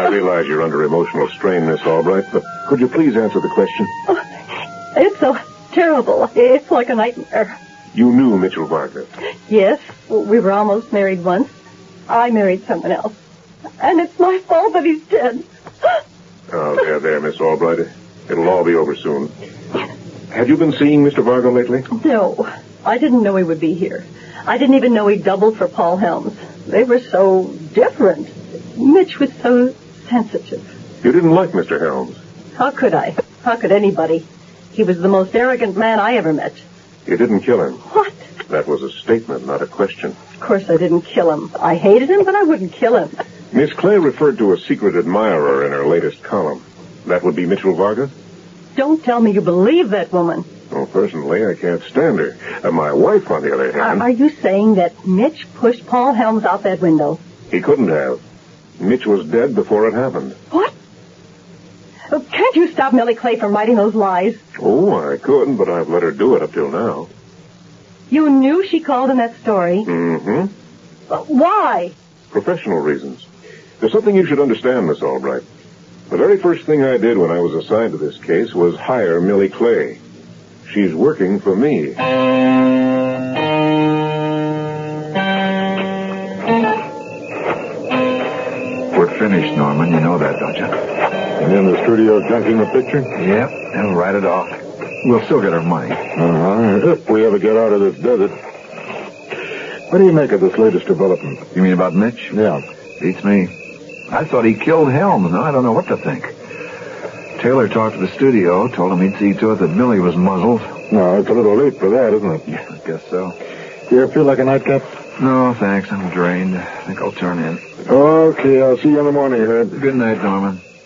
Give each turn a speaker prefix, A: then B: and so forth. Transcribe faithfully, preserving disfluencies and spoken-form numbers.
A: I realize you're under emotional strain, Miss Albright, but could you please answer the question?
B: Oh, it's so terrible. It's like a nightmare.
A: You knew Mitchell Varga?
B: Yes. We were almost married once. I married someone else. And it's my fault that he's dead.
A: Oh, there, there, Miss Albright. It'll all be over soon. Have you been seeing Mister Varga lately?
B: No. I didn't know he would be here. I didn't even know he doubled for Paul Helms. They were so different. Mitch was so sensitive.
A: You didn't like Mister Helms?
B: How could I? How could anybody? He was the most arrogant man I ever met.
A: You didn't kill him?
B: What?
A: That was a statement, not a question.
B: Of course I didn't kill him. I hated him, but I wouldn't kill him.
A: Miss Clay referred to a secret admirer in her latest column. That would be Mitchell Varga?
B: Don't tell me you believe that woman.
A: Well, personally, I can't stand her. Uh, my wife, on the other hand...
B: Are, are you saying that Mitch pushed Paul Helms out that window?
A: He couldn't have. Mitch was dead before it happened.
B: What? Oh, can't you stop Millie Clay from writing those lies?
A: Oh, I couldn't, but I've let her do it up till now.
B: You knew she called in that story?
A: Mm-hmm.
B: But why?
A: Professional reasons. There's something you should understand, Miss Albright. The very first thing I did when I was assigned to this case was hire Millie Clay. She's working for me.
C: We're finished, Norman. You know that, don't you?
D: And in the studio junking the picture?
C: Yep, and write it off. We'll still get our money.
D: Uh-huh. If we ever get out of this desert. What do you make of this latest development?
C: You mean about Mitch?
D: Yeah.
C: Beats me. I thought he killed Helms. Now I don't know what to think. Taylor talked to the studio, told him he'd see to it that Millie was muzzled.
D: No, it's a little late for that, isn't it?
C: Yeah, I guess so.
D: Do you ever feel like a nightcap?
C: No, thanks. I'm drained. I think I'll turn in.
D: Okay, I'll see you in the morning, Herb.
C: Good night, Norman.